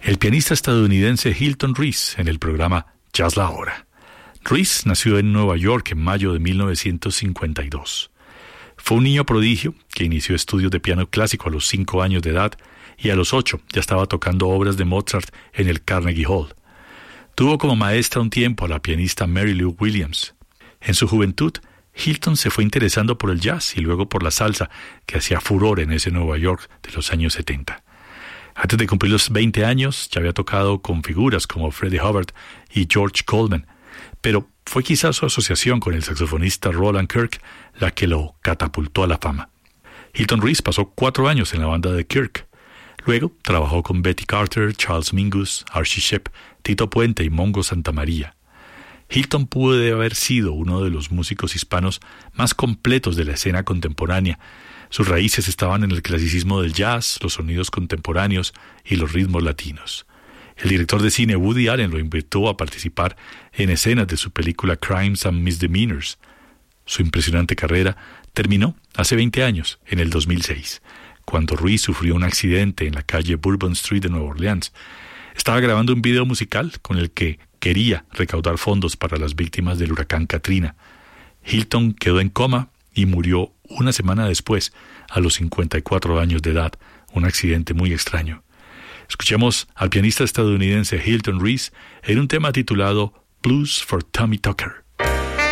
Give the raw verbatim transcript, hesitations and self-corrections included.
el pianista estadounidense Hilton Reese en el programa Jazz La Hora. Reese nació en Nueva York en mayo de mil novecientos cincuenta y dos. Fue un niño prodigio que inició estudios de piano clásico a los cinco años de edad y a los ocho ya estaba tocando obras de Mozart en el Carnegie Hall. Tuvo como maestra un tiempo a la pianista Mary Lou Williams. En su juventud, Hilton se fue interesando por el jazz y luego por la salsa, que hacía furor en ese Nueva York de los años setenta. Antes de cumplir los veinte años, ya había tocado con figuras como Freddie Hubbard y George Coleman, pero fue quizás su asociación con el saxofonista Roland Kirk la que lo catapultó a la fama. Hilton Reese pasó cuatro años en la banda de Kirk. Luego trabajó con Betty Carter, Charles Mingus, Archie Shepp, Tito Puente y Mongo Santamaría. Hilton pudo haber sido uno de los músicos hispanos más completos de la escena contemporánea. Sus raíces estaban en el clasicismo del jazz, los sonidos contemporáneos y los ritmos latinos. El director de cine Woody Allen lo invitó a participar en escenas de su película Crimes and Misdemeanors. Su impresionante carrera terminó hace veinte años, en el dos mil seis, cuando Reese sufrió un accidente en la calle Bourbon Street de Nueva Orleans. Estaba grabando un video musical con el que quería recaudar fondos para las víctimas del huracán Katrina. Hilton quedó en coma y murió una semana después, a los cincuenta y cuatro años de edad, un accidente muy extraño. Escuchemos al pianista estadounidense Hilton Reese en un tema titulado Blues for Tommy Tucker.